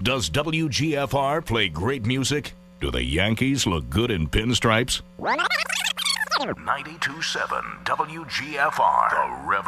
Does WGFR play great music? Do the Yankees look good in pinstripes? 92.7 WGFR, the